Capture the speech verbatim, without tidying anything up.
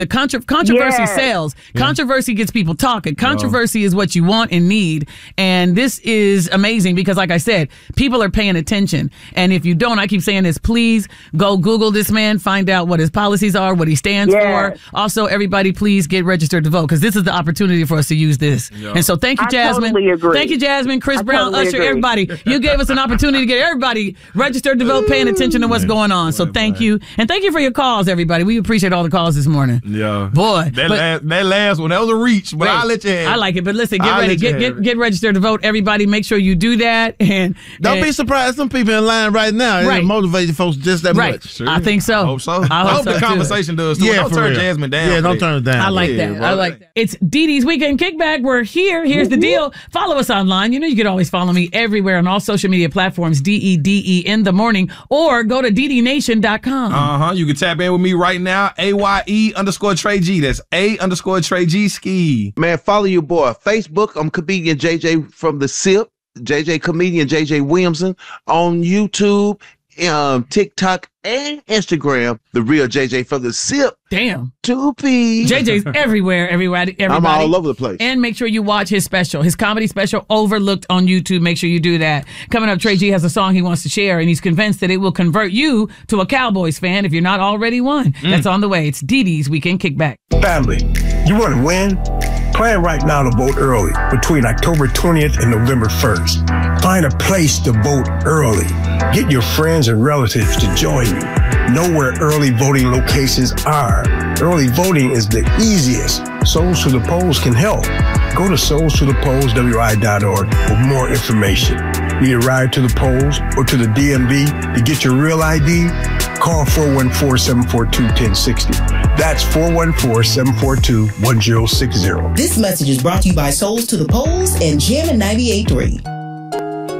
The contro- controversy Yes. sells. Yeah. Controversy gets people talking. Controversy is what you want and need. And this is amazing because, like I said, people are paying attention. And if you don't, I keep saying this, please go Google this man, find out what his policies are, what he stands Yes. for. Also, everybody, please get registered to vote because this is the opportunity for us to use this. Yeah. And so thank you, I Jasmine. totally agree. Thank you, Jasmine, Chris I Brown, totally Usher, agree. everybody. You gave us an opportunity to get everybody registered to vote, paying attention to what's going on. So thank you. And thank you for your calls, everybody. We appreciate all the calls this morning. Yeah. Boy. That, but- last, that last one, that was a reach, but Wait, I'll let you have it. I like it, but listen, get I'll ready. let you Get have get, it. get registered to vote. Everybody, make sure you do that. And Don't and- be surprised. Some people in line right now. Right. It motivates folks just that Right. much. Sure. I think so. I hope so. I hope, I hope so the too. conversation does too. Yeah, Don't for turn real. Jasmine down. Yeah, for don't that. turn it down. I like Yeah, that. bro. I like that. It's Dee Dee's Weekend Kickback. We're here. Here's the deal. Follow us online. You know you can always follow me everywhere on all social media platforms, D E D E in the morning, or go to D D nation dot com. Uh-huh. You can tap in with me right now. A Y E underscore Trey G. That's A underscore Trey G ski. Man, follow your boy. Facebook, I'm comedian J J from the S I P. J J comedian J J Williamson. On YouTube, um, TikTok, and Instagram, the real J J from the S I P. Damn. Two P. J J's everywhere, everybody. everybody. I'm all over the place. And make sure you watch his special, his comedy special, Overlooked on YouTube. Make sure you do that. Coming up, Trey G has a song he wants to share, and he's convinced that it will convert you to a Cowboys fan if you're not already one. Mm. That's on the way. It's Dee Dee's Weekend Kickback. Family, you want to win? Plan right now to vote early between October twentieth and November first. Find a place to vote early. Get your friends and relatives to join you. Know where early voting locations are. Early voting is the easiest. Souls to the Polls can help. Go to souls to the polls W I dot org for more information. Need a ride to the polls or to the D M V to get your real I D? Call four one four, seven four two, one zero six zero. That's four one four, seven four two, one zero six zero. This message is brought to you by Souls to the Polls and Jammin' ninety-eight point three.